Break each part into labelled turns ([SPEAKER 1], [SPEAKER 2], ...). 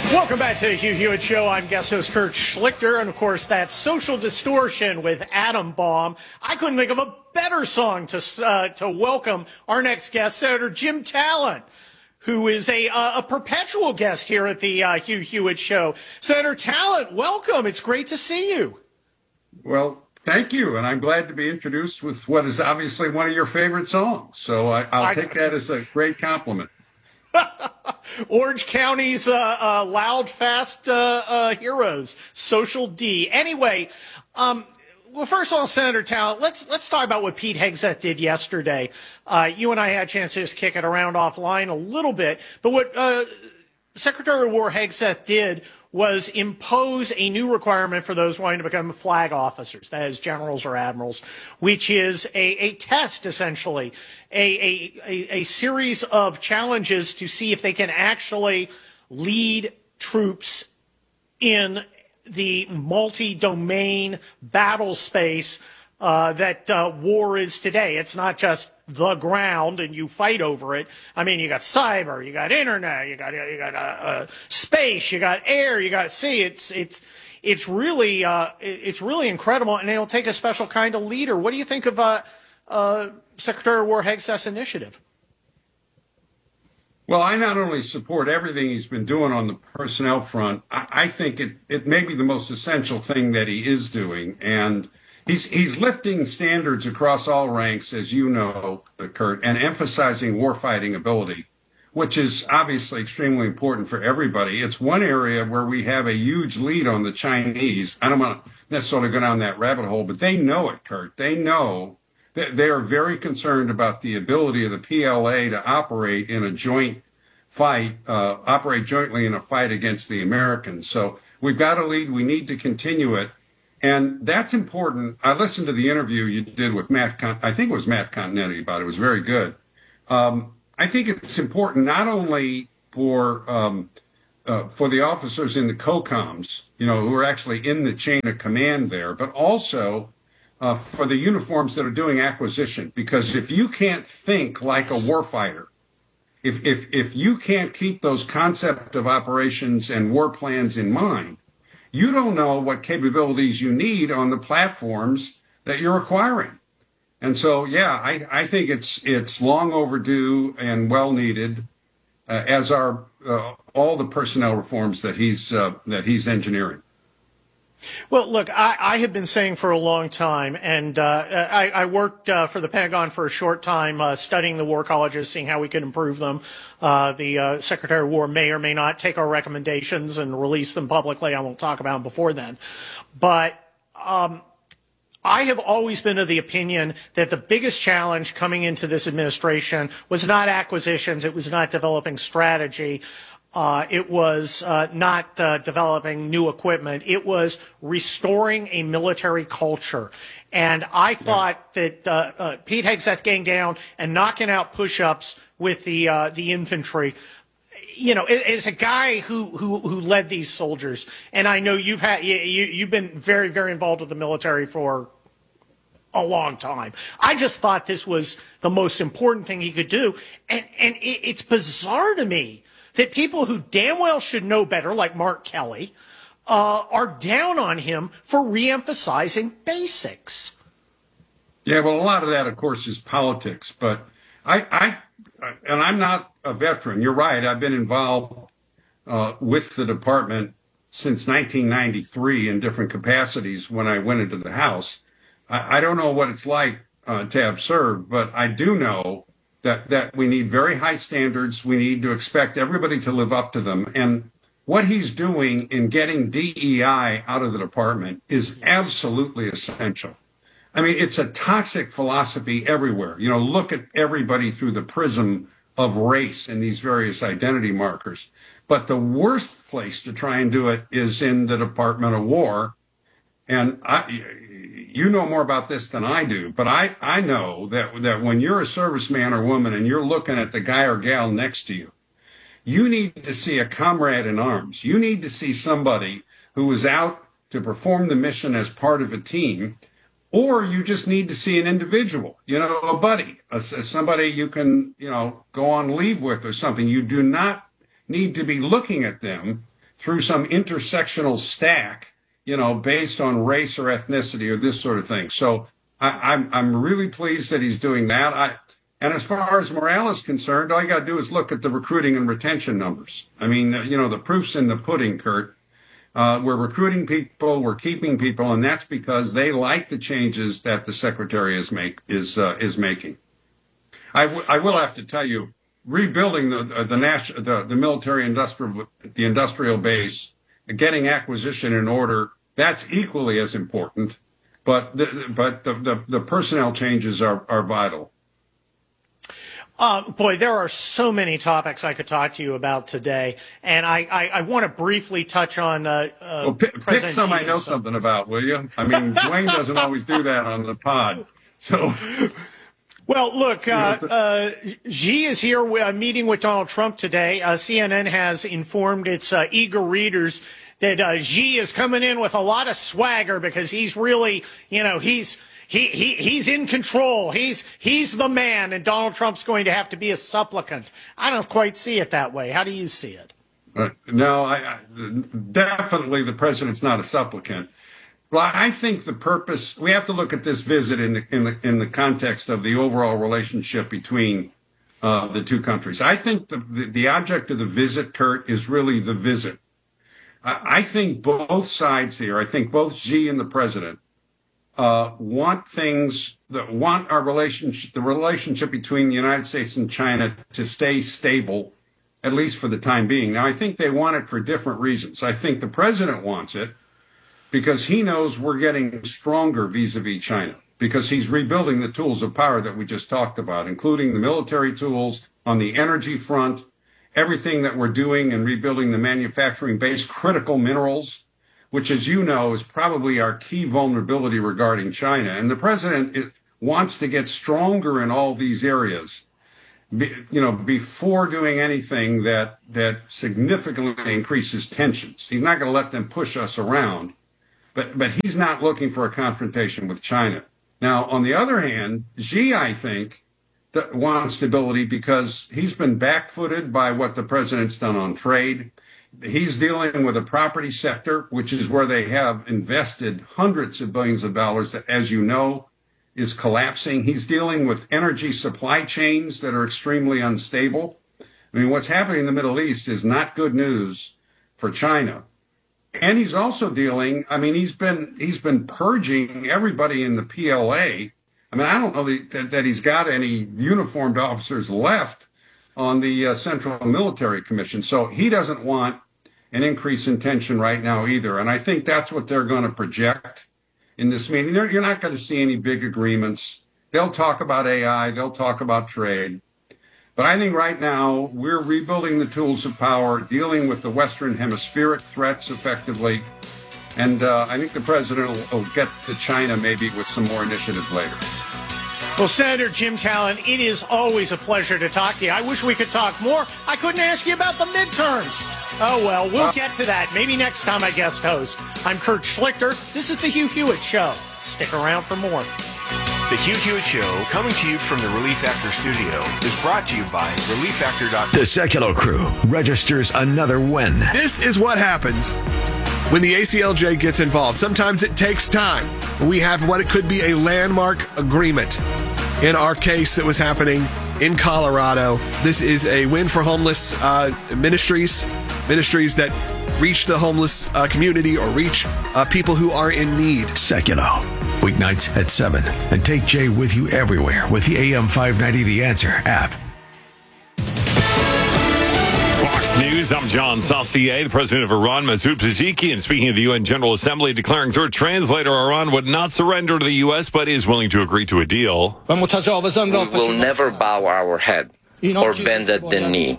[SPEAKER 1] Welcome back to the Hugh Hewitt Show. I'm guest host Kurt Schlichter, and of course that's Social Distortion with Adam Baum. I couldn't think of a better song to welcome our next guest, Senator Jim Talent, who is a perpetual guest here at the Hugh Hewitt Show. Senator Talent, welcome. It's great to see you.
[SPEAKER 2] Well, thank you, and I'm glad to be introduced with what is obviously one of your favorite songs. So I'll take that as a great compliment.
[SPEAKER 1] Orange County's loud, fast heroes, Social D. Anyway, well, first of all, Senator Talent, let's talk about what Pete Hegseth did yesterday. You and I had a chance to just kick it around offline a little bit, but what Secretary of War Hegseth did was impose a new requirement for those wanting to become flag officers, that is generals or admirals, which is a test, essentially, a series of challenges to see if they can actually lead troops in the multi-domain battle space that war is today. It's not just the ground and you fight over it. I mean, you got cyber, you got internet, you got space, you got air, you got sea. It's really incredible, and it'll take a special kind of leader. What do you think of Secretary of War Hegseth's initiative?
[SPEAKER 2] Well, I not only support everything he's been doing on the personnel front, I think it may be the most essential thing that he is doing, and He's lifting standards across all ranks, as you know, Kurt, and emphasizing warfighting ability, which is obviously extremely important for everybody. It's one area where we have a huge lead on the Chinese. I don't want to necessarily go down that rabbit hole, but they know it, Kurt. They know that they are very concerned about the ability of the PLA to operate in a joint fight, operate jointly in a fight against the Americans. So we've got a lead. We need to continue it. And that's important. I listened to the interview you did with I think it was Matt Continetti about it. It was very good. I think it's important not only for the officers in the COCOMs, who are actually in the chain of command there, but also for the uniforms that are doing acquisition. Because if you can't think like a warfighter, if you can't keep those concept of operations and war plans in mind, you don't know what capabilities you need on the platforms that you're acquiring. And so, yeah, I think it's long overdue and well needed, as are all the personnel reforms that he's engineering.
[SPEAKER 1] Well, look, I have been saying for a long time, and I worked for the Pentagon for a short time studying the war colleges, seeing how we could improve them. The Secretary of War may or may not take our recommendations and release them publicly. I won't talk about them before then. But I have always been of the opinion that the biggest challenge coming into this administration was not acquisitions. It was not developing strategy. It was not developing new equipment. It was restoring a military culture. And I thought that Pete Hegseth getting down and knocking out push-ups with the infantry, as a guy who led these soldiers, and I know you've been very, very involved with the military for a long time. I just thought this was the most important thing he could do. And it's bizarre to me that people who damn well should know better, like Mark Kelly, are down on him for reemphasizing basics.
[SPEAKER 2] Yeah, well, a lot of that, of course, is politics. But and I'm not a veteran. You're right. I've been involved with the department since 1993 in different capacities when I went into the House. I don't know what it's like to have served, but I do know that we need very high standards. We need to expect everybody to live up to them. And what he's doing in getting DEI out of the department is absolutely essential. I mean, it's a toxic philosophy everywhere. Look at everybody through the prism of race and these various identity markers. But the worst place to try and do it is in the Department of War. And you know more about this than I do, but I know that when you're a serviceman or woman and you're looking at the guy or gal next to you, you need to see a comrade in arms. You need to see somebody who is out to perform the mission as part of a team, or you just need to see an individual, a buddy, somebody you can, go on leave with or something. You do not need to be looking at them through some intersectional stack, based on race or ethnicity or this sort of thing. So I'm really pleased that he's doing that. And as far as morale is concerned, all you got to do is look at the recruiting and retention numbers. I mean, the proof's in the pudding, Kurt. We're recruiting people, we're keeping people, and that's because they like the changes that the secretary is making. I will have to tell you, rebuilding the military industrial base, getting acquisition in order, that's equally as important. But the personnel changes are vital.
[SPEAKER 1] Boy, there are so many topics I could talk to you about today, and I want to briefly touch on
[SPEAKER 2] pick some I know something about, will you? I mean, Dwayne doesn't always do that on the pod, so.
[SPEAKER 1] Well, look, Xi is here meeting with Donald Trump today. CNN has informed its eager readers that Xi is coming in with a lot of swagger because he's really, he's in control. He's the man, and Donald Trump's going to have to be a supplicant. I don't quite see it that way. How do you see it?
[SPEAKER 2] No, definitely the president's not a supplicant. Well, I think the purpose, we have to look at this visit in the context of the overall relationship between the two countries. I think the object of the visit, Kurt, is really the visit. I think both sides here, I think both Xi and the president, want our relationship, the relationship between the United States and China to stay stable, at least for the time being. Now, I think they want it for different reasons. I think the president wants it because he knows we're getting stronger vis-a-vis China, because he's rebuilding the tools of power that we just talked about, including the military tools on the energy front, everything that we're doing and rebuilding the manufacturing base, critical minerals, which, as you know, is probably our key vulnerability regarding China. And the president wants to get stronger in all these areas, before doing anything that significantly increases tensions. He's not going to let them push us around, but he's not looking for a confrontation with China. Now, on the other hand, Xi, I think, wants stability because he's been backfooted by what the president's done on trade. He's dealing with a property sector, which is where they have invested hundreds of billions of dollars that, as you know, is collapsing. He's dealing with energy supply chains that are extremely unstable. I mean, what's happening in the Middle East is not good news for China. And he's also dealing, he's been purging everybody in the PLA. I mean, I don't know that he's got any uniformed officers left on the Central Military Commission. So he doesn't want an increase in tension right now either. And I think that's what they're going to project in this meeting. You're not going to see any big agreements. They'll talk about AI. They'll talk about trade. But I think right now we're rebuilding the tools of power, dealing with the Western hemispheric threats effectively. And I think the president will get to China maybe with some more initiative later.
[SPEAKER 1] Well, Senator Jim Talent, it is always a pleasure to talk to you. I wish we could talk more. I couldn't ask you about the midterms. Oh, well, we'll get to that. Maybe next time I guest host. I'm Kurt Schlichter. This is The Hugh Hewitt Show. Stick around for more.
[SPEAKER 3] The Hugh Hewitt Show, coming to you from the Relief Factor studio, is brought to you by ReliefFactor.com.
[SPEAKER 4] The Sekulow crew registers another win.
[SPEAKER 5] This is what happens when the ACLJ gets involved. Sometimes it takes time. We have what it could be a landmark agreement. In our case that was happening in Colorado, this is a win for homeless ministries that reach the homeless community or reach people who are in need.
[SPEAKER 4] Sekulow, weeknights at 7. And take Jay with you everywhere with the AM 590 The Answer app.
[SPEAKER 6] Fox News, I'm John Saucier. The president of Iran, Masoud Pezeshkian, speaking of the UN General Assembly, declaring through a translator Iran would not surrender to the U.S., but is willing to agree to a deal.
[SPEAKER 7] We will never bow our head or bend at the knee.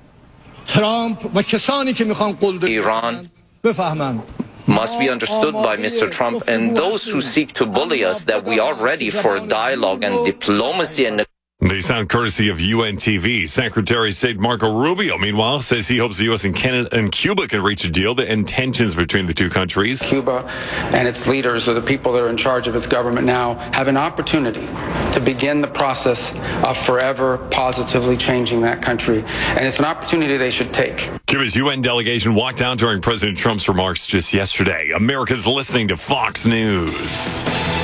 [SPEAKER 7] Iran must be understood by Mr. Trump and those who seek to bully us that we are ready for dialogue and diplomacy and
[SPEAKER 6] They sound courtesy of UNTV. Secretary of State Marco Rubio, meanwhile, says he hopes the U.S. and Canada and Cuba can reach a deal to end tensions between the two countries.
[SPEAKER 8] Cuba and its leaders, or the people that are in charge of its government now, have an opportunity to begin the process of forever positively changing that country. And it's an opportunity they should take.
[SPEAKER 6] Cuba's UN delegation walked out during President Trump's remarks just yesterday. America's listening to Fox News.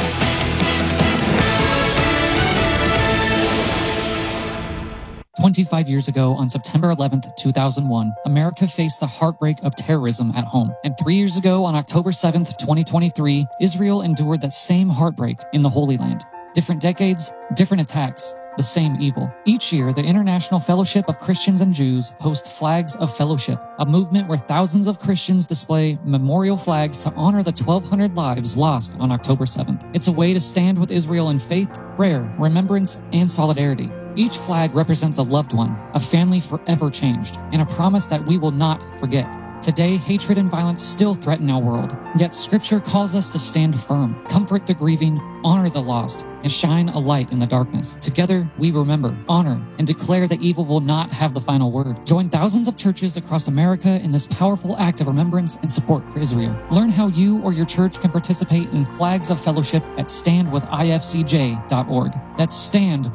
[SPEAKER 9] 25 years ago, on September 11th, 2001, America faced the heartbreak of terrorism at home. And 3 years ago, on October 7th, 2023, Israel endured that same heartbreak in the Holy Land. Different decades, different attacks, the same evil. Each year, the International Fellowship of Christians and Jews hosts Flags of Fellowship, a movement where thousands of Christians display memorial flags to honor the 1,200 lives lost on October 7th. It's a way to stand with Israel in faith, prayer, remembrance, and solidarity. Each flag represents a loved one, a family forever changed, and a promise that we will not forget. Today, hatred and violence still threaten our world, yet Scripture calls us to stand firm, comfort the grieving, honor the lost, and shine a light in the darkness. Together, we remember, honor, and declare that evil will not have the final word. Join thousands of churches across America in this powerful act of remembrance and support for Israel. Learn how you or your church can participate in Flags of Fellowship at standwithifcj.org. That's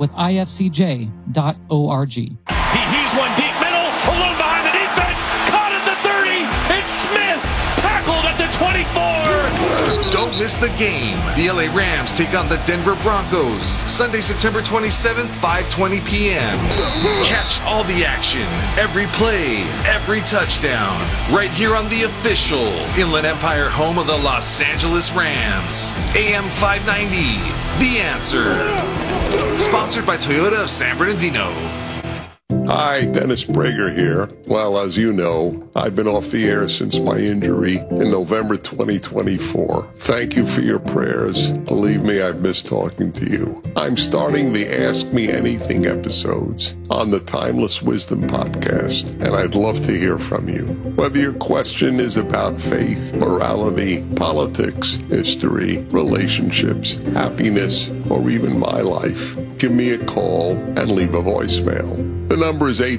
[SPEAKER 9] standwithifcj.org.
[SPEAKER 10] He's one deep middle, alone behind the defense, caught at the 30, it's Smith, tackled at the 24.
[SPEAKER 11] Don't miss the game. The LA Rams take on the Denver Broncos. Sunday, September 27th, 5:20 p.m. Catch all the action, every play, every touchdown, right here on the official Inland Empire home of the Los Angeles Rams. AM 590, The Answer. Sponsored by Toyota of San Bernardino.
[SPEAKER 12] Hi, Dennis Prager here. Well, as you know, I've been off the air since my injury in November 2024. Thank you for your prayers. Believe me, I've missed talking to you. I'm starting the Ask Me Anything episodes on the Timeless Wisdom podcast, and I'd love to hear from you. Whether your question is about faith, morality, politics, history, relationships, happiness, or even my life, give me a call and leave a voicemail. The number is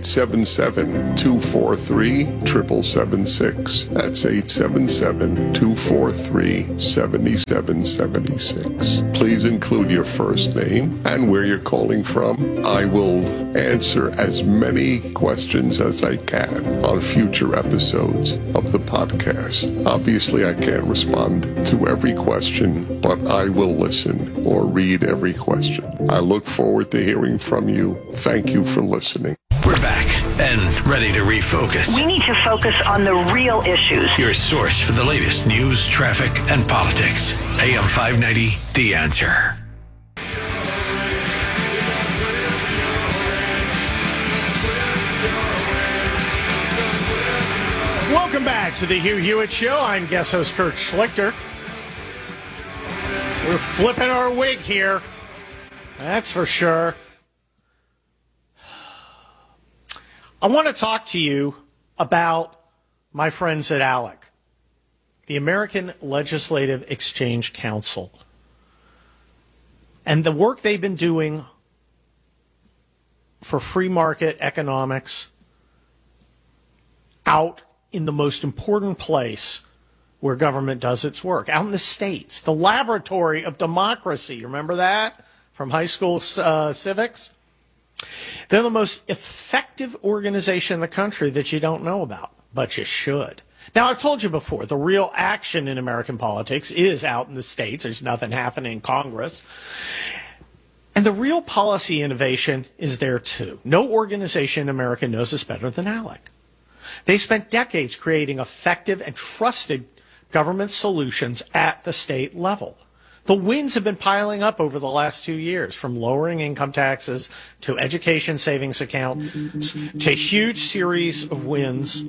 [SPEAKER 12] 877-243-7776. That's 877-243-7776. Please include your first name and where you're calling from. I will answer as many questions as I can on future episodes of the podcast. Obviously, I can't respond to every question, but I will listen or read every question. I look forward to hearing from you. Thank you for listening.
[SPEAKER 4] We're back and ready to refocus.
[SPEAKER 13] We need to focus on the real issues.
[SPEAKER 4] Your source for the latest news, traffic, and politics. AM 590, The Answer.
[SPEAKER 1] Welcome back to the Hugh Hewitt Show. I'm guest host Kurt Schlichter. We're flipping our wig here. That's for sure. I want to talk to you about my friends at ALEC, the American Legislative Exchange Council, and the work they've been doing for free market economics out in the most important place where government does its work, out in the states, the laboratory of democracy. Remember that from high school civics? They're the most effective organization in the country that you don't know about, but you should. Now, I've told you before, the real action in American politics is out in the states. There's nothing happening in Congress. And the real policy innovation is there, too. No organization in America knows this better than ALEC. They spent decades creating effective and trusted government solutions at the state level. The wins have been piling up over the last 2 years, from lowering income taxes to education savings accounts to a huge series of wins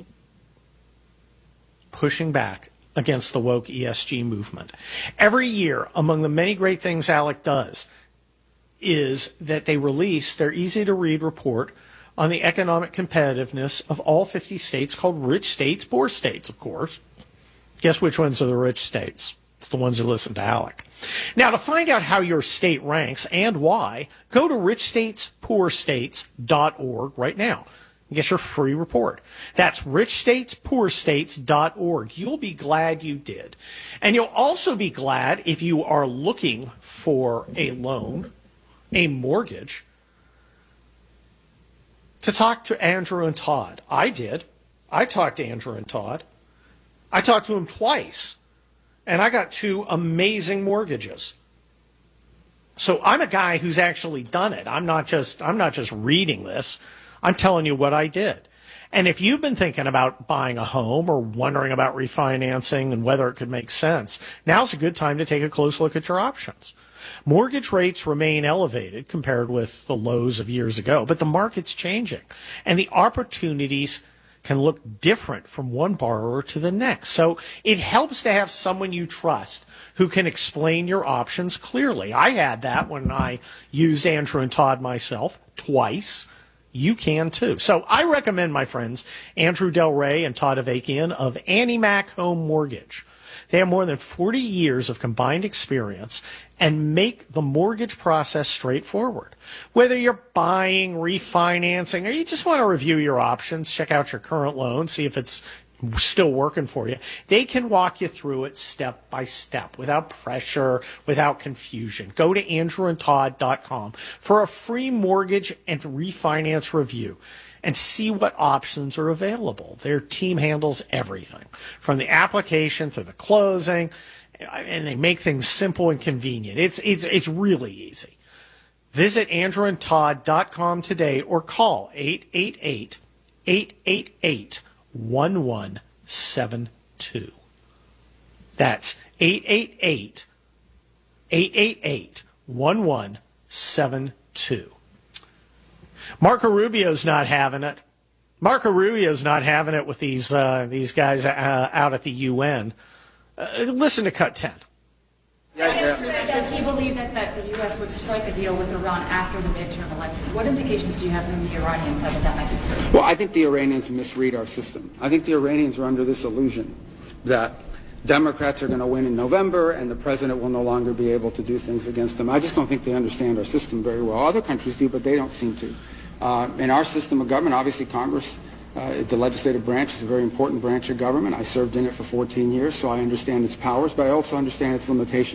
[SPEAKER 1] pushing back against the woke ESG movement. Every year, among the many great things ALEC does is that they release their easy-to-read report on the economic competitiveness of all 50 states, called Rich States, Poor States, of course. Guess which ones are the rich states? It's the ones who listen to Alec. Now, to find out how your state ranks and why, go to richstatespoorstates.org right now. Get your free report. That's richstatespoorstates.org. You'll be glad you did. And you'll also be glad if you are looking for a loan, a mortgage, to talk to Andrew and Todd. I did. I talked to Andrew and Todd. I talked to him twice. And I got 2 amazing mortgages. So I'm a guy who's actually done it. I'm not just reading this. I'm telling you what I did. And if you've been thinking about buying a home or wondering about refinancing and whether it could make sense, now's a good time to take a close look at your options. Mortgage rates remain elevated compared with the lows of years ago, but the market's changing, and the opportunities can look different from one borrower to the next. So it helps to have someone you trust who can explain your options clearly. I had that when I used Andrew and Todd myself twice. You can too. So I recommend, my friends, Andrew Del Rey and Todd Avakian of Annie Mac Home Mortgage. They have more than 40 years of combined experience and make the mortgage process straightforward. Whether you're buying, refinancing, or you just want to review your options, check out your current loan, see if it's still working for you, they can walk you through it step by step without pressure, without confusion. Go to andrewandtodd.com for a free mortgage and refinance review and see what options are available. Their team handles everything, from the application to the closing, and they make things simple and convenient. It's really easy. Visit andrewandtodd.com today or call 888-888-1172. That's 888-888-1172. Marco Rubio's not having it. Marco Rubio's not having it with these guys out at the UN. Listen to cut 10.
[SPEAKER 14] That he believed that the U.S. would strike a deal with Iran after the midterm elections. What indications do you have from the Iranians that might be true?
[SPEAKER 8] Well, I think the Iranians misread our system. I think the Iranians are under this illusion that Democrats are going to win in November and the president will no longer be able to do things against them. I just don't think they understand our system very well. Other countries do, but they don't seem to. In our system of government, obviously Congress, the legislative branch is a very important branch of government. I served in it for 14 years, so I understand its powers, but I also understand its limitations.